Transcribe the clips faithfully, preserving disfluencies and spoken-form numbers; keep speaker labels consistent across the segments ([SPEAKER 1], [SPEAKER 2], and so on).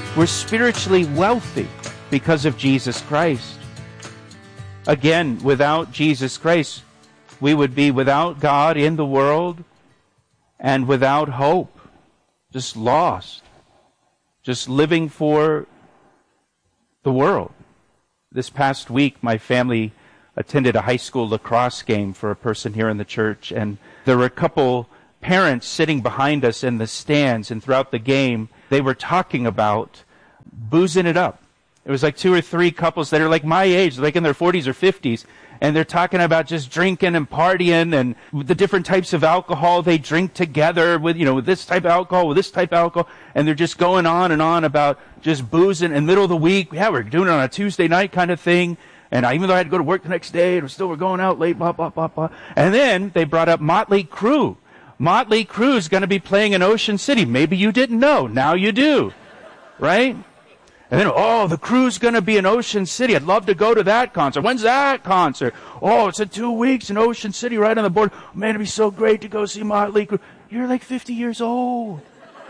[SPEAKER 1] We're spiritually wealthy because of Jesus Christ. Again, without Jesus Christ, we would be without God in the world and without hope, just lost, just living for the world. This past week, my family attended a high school lacrosse game for a person here in the church, and there were a couple parents sitting behind us in the stands, and throughout the game, they were talking about boozing it up. It was like two or three couples that are like my age, like in their forties or fifties, and they're talking about just drinking and partying and the different types of alcohol they drink together with, you know, with this type of alcohol, with this type of alcohol, and they're just going on and on about just boozing in the middle of the week. Yeah, we're doing it on a Tuesday night kind of thing. And I, even though I had to go to work the next day, and still we're going out late, blah, blah, blah, blah. And then they brought up Motley Crue. Motley Crue is going to be playing in Ocean City. Maybe you didn't know. Now you do. Right? And then, oh, the Crue's going to be in Ocean City. I'd love to go to that concert. When's that concert? Oh, it's in two weeks in Ocean City, right on the border. Oh, man, it'd be so great to go see Motley Crue. You're like fifty years old.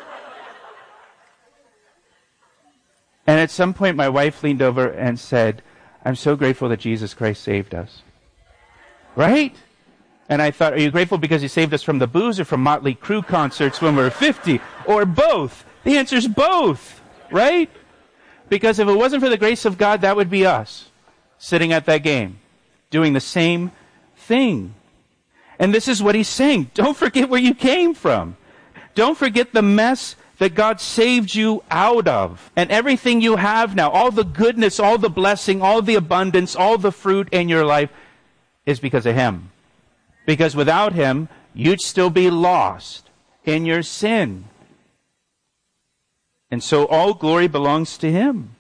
[SPEAKER 1] And at some point, my wife leaned over and said, I'm so grateful that Jesus Christ saved us. Right? And I thought, are you grateful because he saved us from the booze or from Motley Crue concerts when we were fifty? Or both? The answer is both. Right? Because if it wasn't for the grace of God, that would be us, sitting at that game, doing the same thing. And this is what he's saying. Don't forget where you came from. Don't forget the mess that God saved you out of. And everything you have now, all the goodness, all the blessing, all the abundance, all the fruit in your life is because of him. Because without him, you'd still be lost in your sin. And so all glory belongs to him.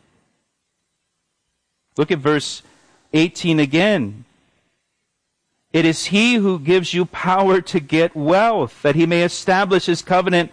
[SPEAKER 1] Look at verse eighteen again. It is he who gives you power to get wealth, that he may establish his covenant,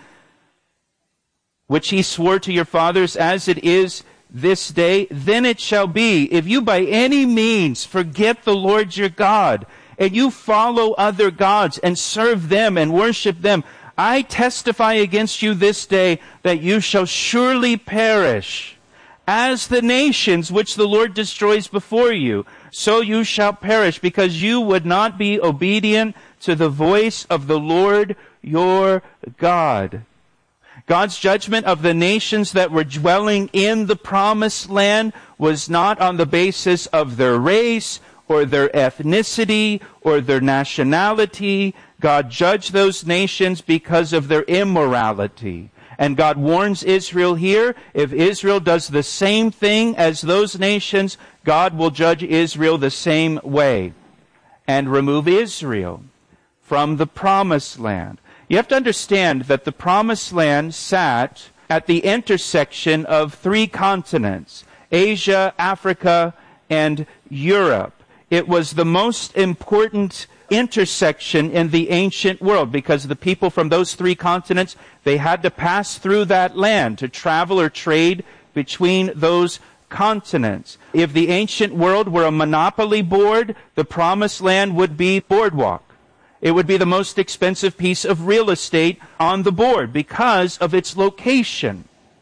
[SPEAKER 1] which he swore to your fathers, as it is this day. Then it shall be, if you by any means forget the Lord your God, and you follow other gods and serve them and worship them, I testify against you this day that you shall surely perish. As the nations which the Lord destroys before you, so you shall perish, because you would not be obedient to the voice of the Lord your God. God's judgment of the nations that were dwelling in the promised land was not on the basis of their race or their ethnicity or their nationality. God judged those nations because of their immorality. And God warns Israel here, if Israel does the same thing as those nations, God will judge Israel the same way and remove Israel from the promised land. You have to understand that the promised land sat at the intersection of three continents, Asia, Africa, and Europe. It was the most important intersection in the ancient world because the people from those three continents, they had to pass through that land to travel or trade between those continents. If the ancient world were a monopoly board, the promised land would be boardwalk. It would be the most expensive piece of real estate on the board because of its location.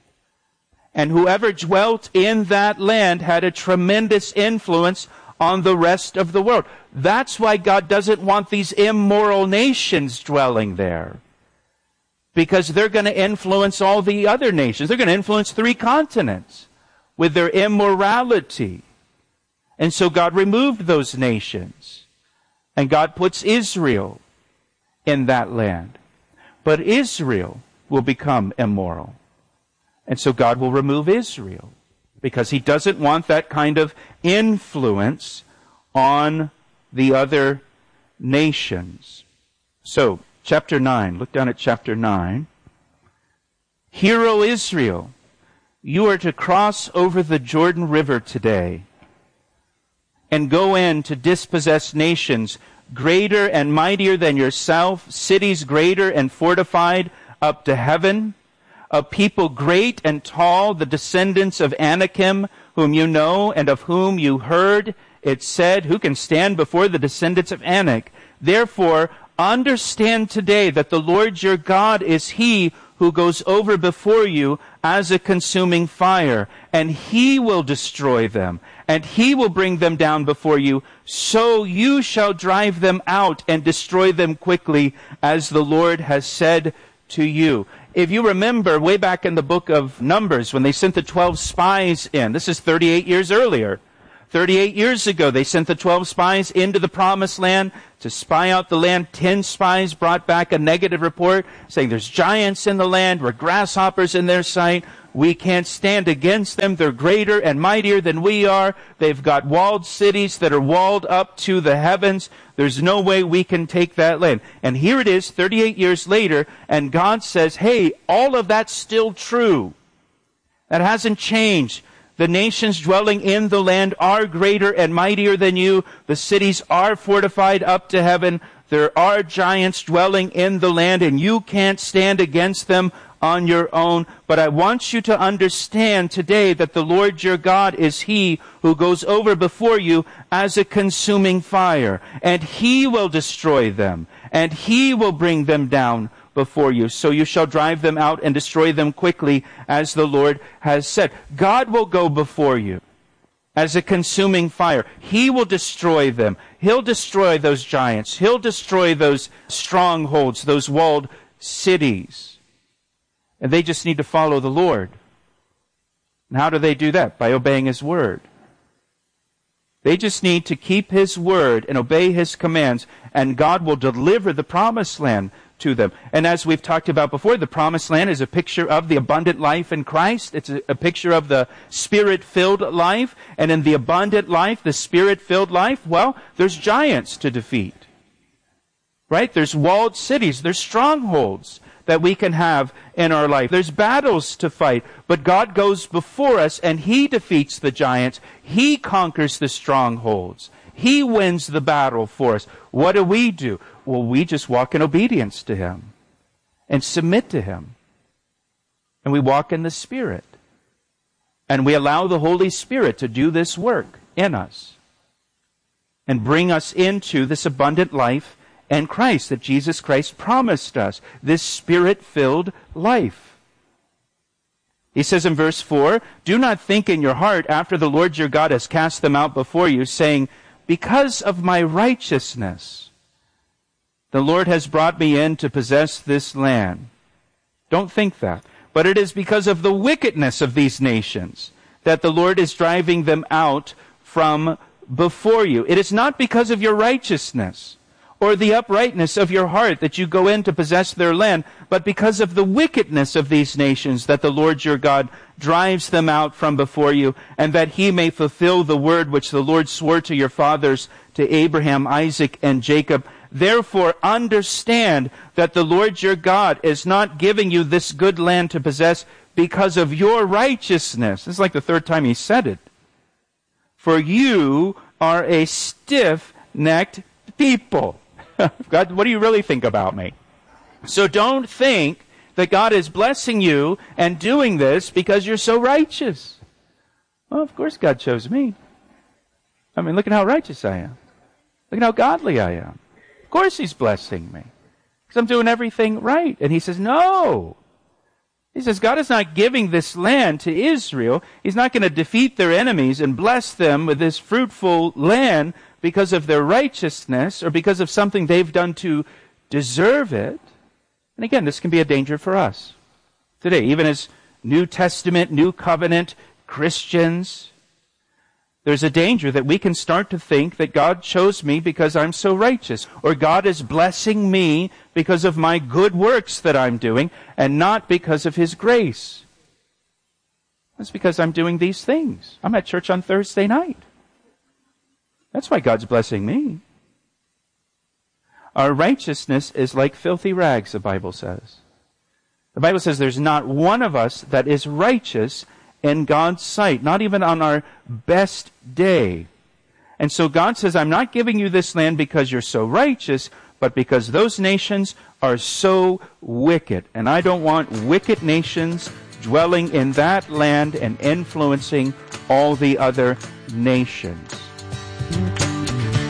[SPEAKER 1] And whoever dwelt in that land had a tremendous influence on the rest of the world. That's why God doesn't want these immoral nations dwelling there. Because they're going to influence all the other nations. They're going to influence three continents with their immorality. And so God removed those nations. And God puts Israel in that land. But Israel will become immoral. And so God will remove Israel. Because he doesn't want that kind of influence on the other nations. So, chapter nine. Look down at chapter nine. Hear, O Israel, you are to cross over the Jordan River today and go in to dispossess nations greater and mightier than yourself, cities greater and fortified up to heaven, a people great and tall, the descendants of Anakim, whom you know and of whom you heard. It said, who can stand before the descendants of Anak? Therefore, understand today that the Lord your God is he who goes over before you as a consuming fire, and he will destroy them, and he will bring them down before you, so you shall drive them out and destroy them quickly, as the Lord has said to you. If you remember, way back in the book of Numbers, when they sent the twelve spies in, this is thirty-eight years earlier, thirty-eight years ago, they sent the twelve spies into the promised land to spy out the land. Ten spies brought back a negative report saying there's giants in the land, we're grasshoppers in their sight, we can't stand against them, they're greater and mightier than we are, they've got walled cities that are walled up to the heavens, there's no way we can take that land. And here it is, thirty-eight years later, and God says, hey, all of that's still true. That hasn't changed. The nations dwelling in the land are greater and mightier than you. The cities are fortified up to heaven. There are giants dwelling in the land, and you can't stand against them on your own. But I want you to understand today that the Lord your God is He who goes over before you as a consuming fire, and He will destroy them, and He will bring them down before you. So you shall drive them out and destroy them quickly, as the Lord has said. God will go before you as a consuming fire. He will destroy them. He'll destroy those giants. He'll destroy those strongholds, those walled cities. And they just need to follow the Lord. And how do they do that? By obeying His word. They just need to keep His word and obey His commands, and God will deliver the promised land to them. And as we've talked about before, the promised land is a picture of the abundant life in Christ. It's a, a picture of the Spirit-filled life. And in the abundant life, the Spirit-filled life, well, there's giants to defeat. Right? There's walled cities. There's strongholds that we can have in our life. There's battles to fight. But God goes before us and He defeats the giants. He conquers the strongholds. He wins the battle for us. What do we do? Well, we just walk in obedience to Him and submit to Him. And we walk in the Spirit. And we allow the Holy Spirit to do this work in us and bring us into this abundant life in Christ that Jesus Christ promised us, this Spirit-filled life. He says in verse four, do not think in your heart after the Lord your God has cast them out before you, saying, because of my righteousness, the Lord has brought me in to possess this land. Don't think that. But it is because of the wickedness of these nations that the Lord is driving them out from before you. It is not because of your righteousness or the uprightness of your heart that you go in to possess their land, but because of the wickedness of these nations that the Lord your God drives them out from before you, and that He may fulfill the word which the Lord swore to your fathers, to Abraham, Isaac, and Jacob. Therefore, understand that the Lord your God is not giving you this good land to possess because of your righteousness. This is like the third time He said it. For you are a stiff-necked people. God, what do you really think about me? So don't think that God is blessing you and doing this because you're so righteous. Well, of course God chose me. I mean, look at how righteous I am. Look at how godly I am. Of course He's blessing me because I'm doing everything right. And He says, no. He says, God is not giving this land to Israel. He's not going to defeat their enemies and bless them with this fruitful land because of their righteousness or because of something they've done to deserve it. And again, this can be a danger for us today, even as New Testament, New Covenant Christians. There's a danger that we can start to think that God chose me because I'm so righteous, or God is blessing me because of my good works that I'm doing, and not because of His grace. It's because I'm doing these things. I'm at church on Thursday night. That's why God's blessing me. Our righteousness is like filthy rags, the Bible says. The Bible says there's not one of us that is righteous in God's sight, not even on our best day. And so God says, I'm not giving you this land because you're so righteous, but because those nations are so wicked. And I don't want wicked nations dwelling in that land and influencing all the other nations.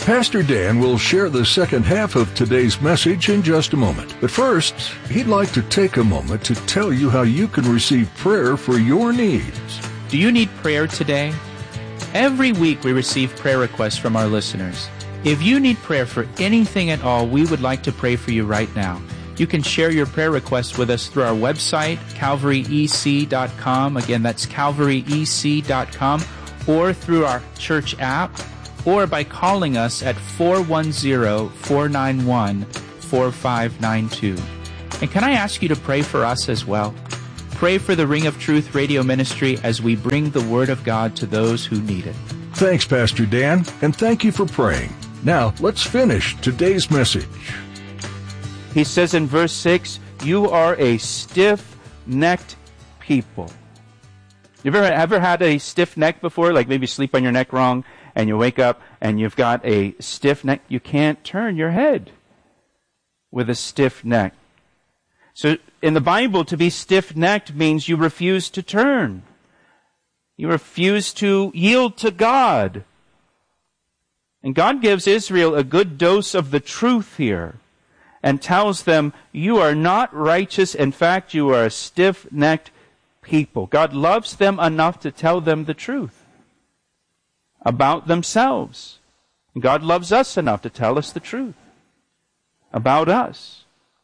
[SPEAKER 2] Pastor Dan will share the second half of today's message in just a moment. But first, he'd like to take a moment to tell you how you can receive prayer for your needs.
[SPEAKER 3] Do you need prayer today? Every week we receive prayer requests from our listeners. If you need prayer for anything at all, we would like to pray for you right now. You can share your prayer requests with us through our website, calvary e c dot com. Again, that's calvary e c dot com, or through our church app, or by calling us at four one zero, four nine one, four five nine two. And can I ask you to pray for us as well? Pray for the Ring of Truth radio ministry as we bring the Word of God to those who need it.
[SPEAKER 2] Thanks, Pastor Dan, and thank you for praying. Now, let's finish today's message.
[SPEAKER 1] He says in verse six, you are a stiff-necked people. You've ever, ever had a stiff neck before? Like maybe sleep on your neck wrong, and you wake up and you've got a stiff neck. You can't turn your head with a stiff neck. So in the Bible, to be stiff-necked means you refuse to turn. You refuse to yield to God. And God gives Israel a good dose of the truth here and tells them, you are not righteous. In fact, you are a stiff-necked people. God loves them enough to tell them the truth about themselves. And God loves us enough to tell us the truth about us.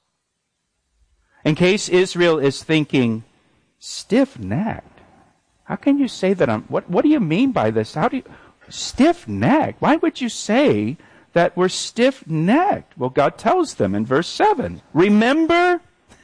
[SPEAKER 1] In case Israel is thinking, stiff-necked? How can you say that? I'm, what, what do you mean by this? How do you... Stiff-necked? Why would you say that we're stiff-necked? Well, God tells them in verse seven. Remember?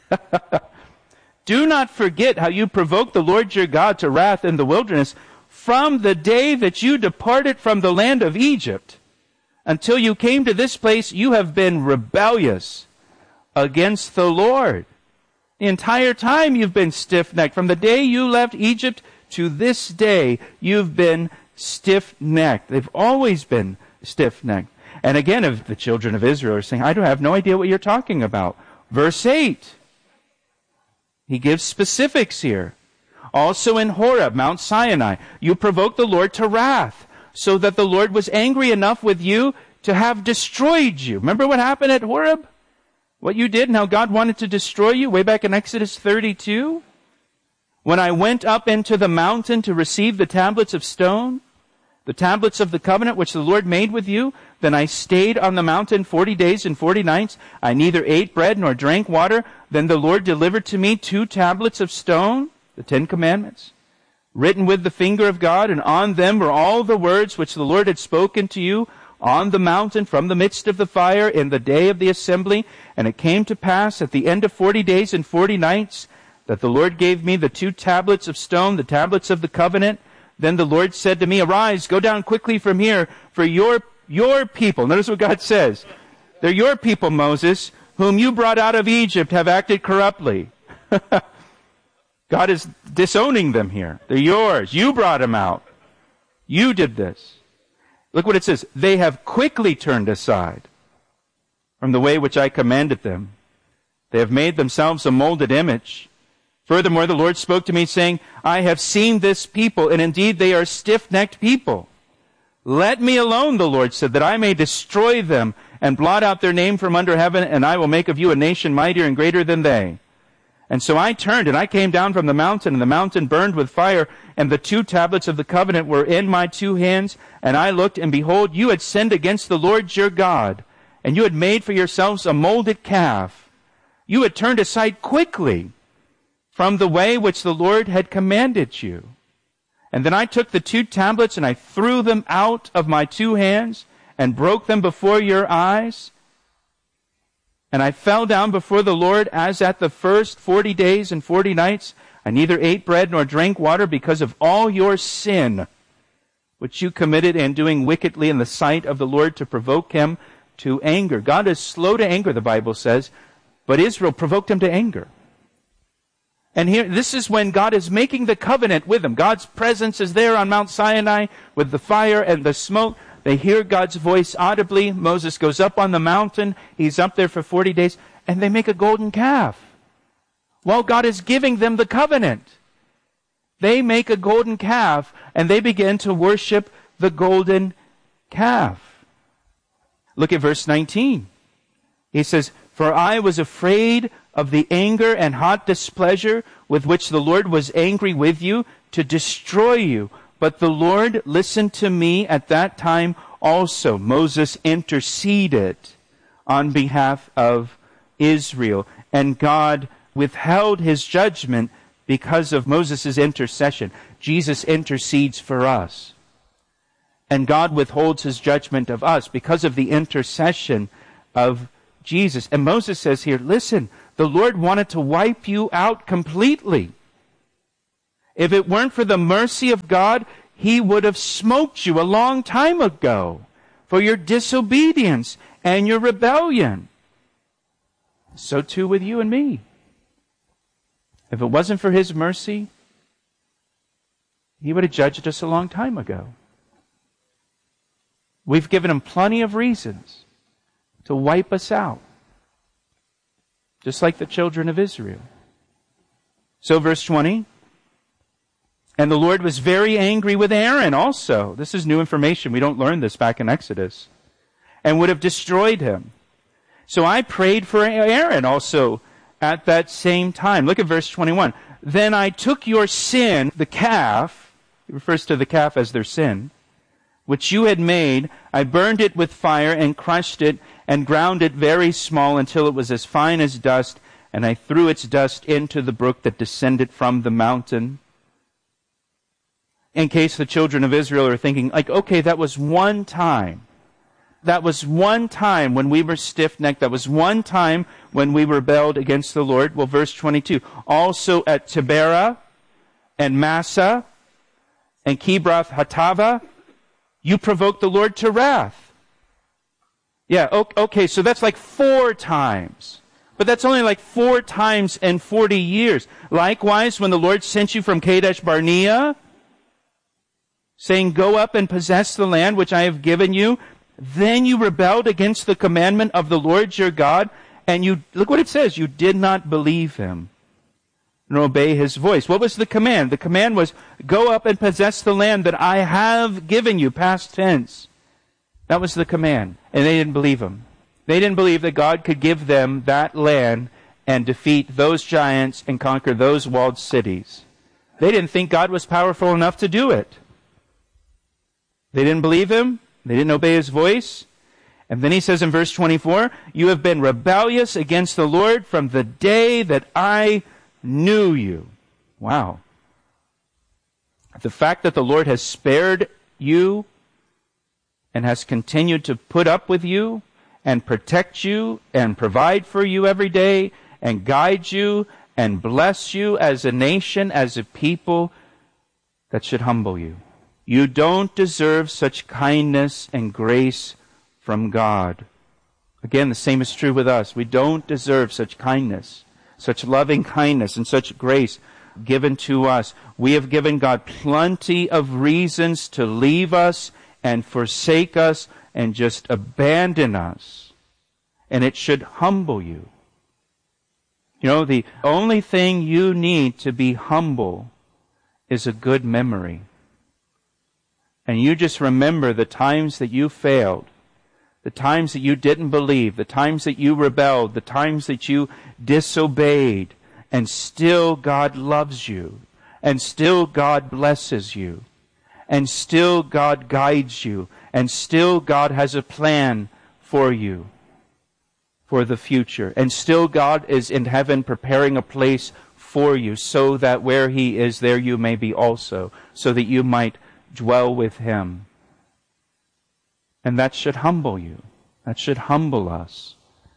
[SPEAKER 1] Do not forget how you provoked the Lord your God to wrath in the wilderness from the day that you departed from the land of Egypt. Until you came to this place, you have been rebellious against the Lord. The entire time you've been stiff-necked. From the day you left Egypt to this day, you've been stiff-necked. They've always been stiff-necked. And again, if the children of Israel are saying, I don't have no idea what you're talking about. Verse eight. He gives specifics here. Also in Horeb, Mount Sinai, you provoked the Lord to wrath, so that the Lord was angry enough with you to have destroyed you. Remember what happened at Horeb? What you did and how God wanted to destroy you way back in Exodus thirty-two? When I went up into the mountain to receive the tablets of stone, the tablets of the covenant which the Lord made with you, then I stayed on the mountain forty days and forty nights. I neither ate bread nor drank water. Then the Lord delivered to me two tablets of stone, the Ten Commandments, written with the finger of God, and on them were all the words which the Lord had spoken to you on the mountain from the midst of the fire in the day of the assembly. And it came to pass at the end of forty days and forty nights that the Lord gave me the two tablets of stone, the tablets of the covenant. Then the Lord said to me, arise, go down quickly from here, for your your people, notice what God says, they're your people, Moses, whom you brought out of Egypt, have acted corruptly. God is disowning them here. They're yours. You brought them out. You did this. Look what it says. They have quickly turned aside from the way which I commanded them. They have made themselves a molded image. Furthermore, the Lord spoke to me, saying, I have seen this people, and indeed they are stiff-necked people. Let me alone, the Lord said, that I may destroy them and blot out their name from under heaven, and I will make of you a nation mightier and greater than they. And so I turned, and I came down from the mountain, and the mountain burned with fire, and the two tablets of the covenant were in my two hands. And I looked, and behold, you had sinned against the Lord your God, and you had made for yourselves a molded calf. You had turned aside quickly from the way which the Lord had commanded you. And then I took the two tablets, and I threw them out of my two hands, and broke them before your eyes. And I fell down before the Lord as at the first forty days and forty nights. I neither ate bread nor drank water because of all your sin, which you committed in doing wickedly in the sight of the Lord to provoke him to anger. God is slow to anger, the Bible says, but Israel provoked him to anger. And here, this is when God is making the covenant with them. God's presence is there on Mount Sinai with the fire and the smoke. They hear God's voice audibly. Moses goes up on the mountain. He's up there for forty days. And they make a golden calf. While God is giving them the covenant, they make a golden calf and they begin to worship the golden calf. Look at verse nineteen. He says, "For I was afraid of the anger and hot displeasure with which the Lord was angry with you to destroy you. But the Lord listened to me at that time also." Moses interceded on behalf of Israel, and God withheld his judgment because of Moses' intercession. Jesus intercedes for us. And God withholds his judgment of us because of the intercession of Jesus. And Moses says here, listen, the Lord wanted to wipe you out completely. If it weren't for the mercy of God, he would have smoked you a long time ago for your disobedience and your rebellion. So too with you and me. If it wasn't for his mercy, he would have judged us a long time ago. We've given him plenty of reasons to wipe us out, just like the children of Israel. So verse twenty, "And the Lord was very angry with Aaron also." This is new information. We don't learn this back in Exodus. "And would have destroyed him. So I prayed for Aaron also at that same time." Look at verse twenty-one. "Then I took your sin," the calf, he refers to the calf as their sin, "which you had made, I burned it with fire and crushed it and ground it very small until it was as fine as dust, and I threw its dust into the brook that descended from the mountain." In case the children of Israel are thinking, like, okay, that was one time. That was one time when we were stiff-necked. That was one time when we rebelled against the Lord. Well, verse twenty-two, "Also at Taberah and Massah and Kibroth Hattava, you provoked the Lord to wrath." Yeah, okay, so that's like four times. But that's only like four times in forty years. Likewise, when the Lord sent you from Kadesh Barnea, saying, "Go up and possess the land which I have given you," then you rebelled against the commandment of the Lord your God, and you, look what it says, you did not believe him nor obey his voice. What was the command? The command was, go up and possess the land that I have given you, past tense. That was the command. And they didn't believe him. They didn't believe that God could give them that land and defeat those giants and conquer those walled cities. They didn't think God was powerful enough to do it. They didn't believe him. They didn't obey his voice. And then he says in verse twenty-four, "You have been rebellious against the Lord from the day that I knew you." Wow. The fact that the Lord has spared you and has continued to put up with you and protect you and provide for you every day and guide you and bless you as a nation, as a people, that should humble you. You don't deserve such kindness and grace from God. Again, the same is true with us. We don't deserve such kindness, such loving kindness and such grace given to us. We have given God plenty of reasons to leave us and forsake us and just abandon us. And it should humble you. You know, the only thing you need to be humble is a good memory. And you just remember the times that you failed, the times that you didn't believe, the times that you rebelled, the times that you disobeyed, and still God loves you, and still God blesses you, and still God guides you, and still God has a plan for you for the future, and still God is in heaven preparing a place for you so that where he is, there you may be also, so that you might dwell with him. And that should humble you. That should humble us.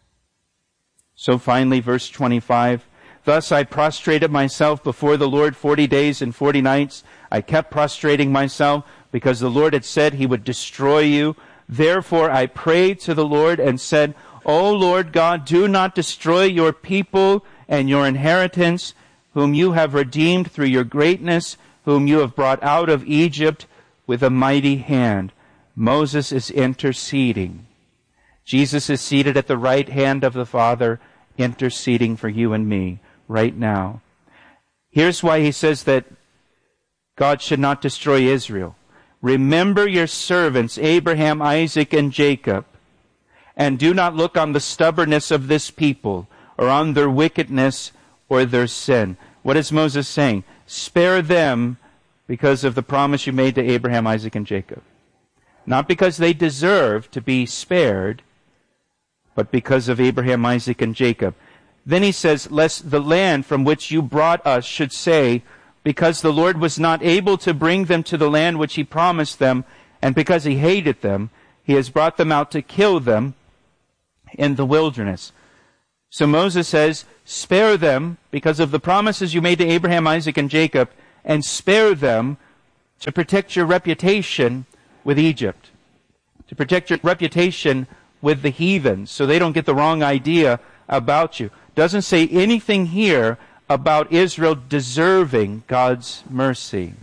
[SPEAKER 1] So finally, verse twenty-five, "Thus I prostrated myself before the Lord forty days and forty nights. I kept prostrating myself because the Lord had said he would destroy you. Therefore I prayed to the Lord and said, O Lord God, do not destroy your people and your inheritance, whom you have redeemed through your greatness, whom you have brought out of Egypt with a mighty hand." Moses is interceding. Jesus is seated at the right hand of the Father, interceding for you and me right now. Here's why he says that God should not destroy Israel. "Remember your servants, Abraham, Isaac, and Jacob, and do not look on the stubbornness of this people, or on their wickedness or their sin. What is Moses saying? Spare them because of the promise you made to Abraham, Isaac, and Jacob. Not because they deserve to be spared, but because of Abraham, Isaac, and Jacob. Then he says, lest the land from which you brought us should say, because the Lord was not able to bring them to the land which he promised them, and because he hated them, he has brought them out to kill them in the wilderness. So Moses says, spare them because of the promises you made to Abraham, Isaac, and Jacob, and spare them to protect your reputation with Egypt, to protect your reputation with the heathens, so they don't get the wrong idea about you. Doesn't say anything here about Israel deserving God's mercy.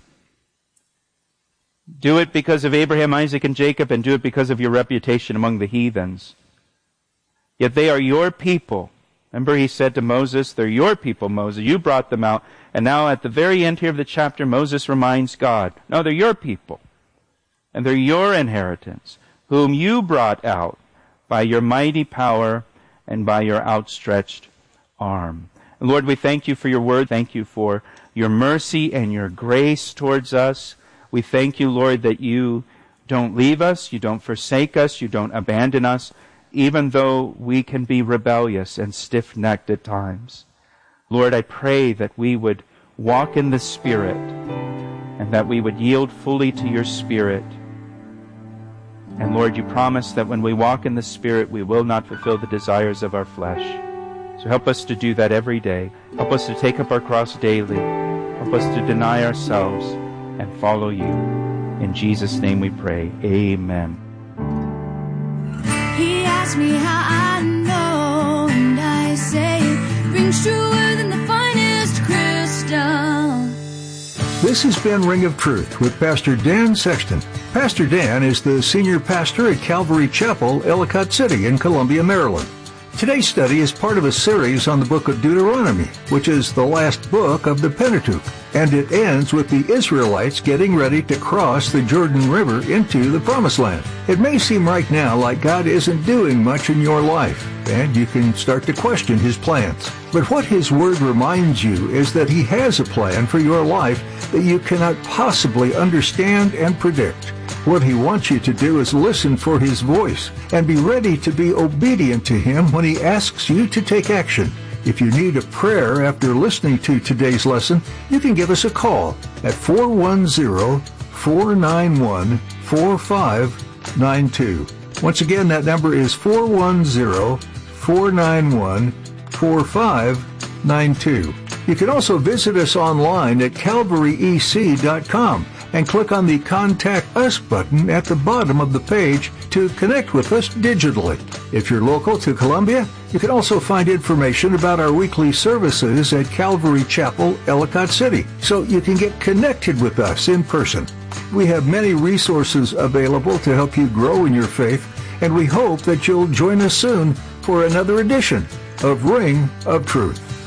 [SPEAKER 1] Do it because of Abraham, Isaac, and Jacob, and do it because of your reputation among the heathens. Yet they are your people. Remember, he said to Moses, they're your people, Moses. You brought them out. And now at the very end here of the chapter, Moses reminds God, no, they're your people. And they're your inheritance, whom you brought out by your mighty power and by your outstretched arm. And Lord, we thank you for your word. Thank you for your mercy and your grace towards us. We thank you, Lord, that you don't leave us, you don't forsake us, you don't abandon us, even though we can be rebellious and stiff-necked at times. Lord, I pray that we would walk in the Spirit and that we would yield fully to your Spirit. And Lord, you promise that when we walk in the Spirit, we will not fulfill the desires of our flesh. So help us to do that every day. Help us to take up our cross daily. Help us to deny ourselves and follow you. In Jesus' name we pray. Amen.
[SPEAKER 4] He asked me how I know, and I say it rings truer than the finest crystal.
[SPEAKER 2] This has been Ring of Truth with Pastor Dan Sexton. Pastor Dan is the senior pastor at Calvary Chapel, Ellicott City in Columbia, Maryland. Today's study is part of a series on the book of Deuteronomy, which is the last book of the Pentateuch, and it ends with the Israelites getting ready to cross the Jordan River into the Promised Land. It may seem right now like God isn't doing much in your life, and you can start to question His plans. But what His Word reminds you is that He has a plan for your life that you cannot possibly understand and predict. What He wants you to do is listen for His voice and be ready to be obedient to Him when He asks you to take action. If you need a prayer after listening to today's lesson, you can give us a call at four one zero, four nine one, four five nine two. Once again, that number is four one zero, four nine one, four five nine two. You can also visit us online at calvary e c dot com and click on the Contact Us button at the bottom of the page to connect with us digitally. If you're local to Columbia, you can also find information about our weekly services at Calvary Chapel, Ellicott City, so you can get connected with us in person. We have many resources available to help you grow in your faith, and we hope that you'll join us soon for another edition of Ring of Truth.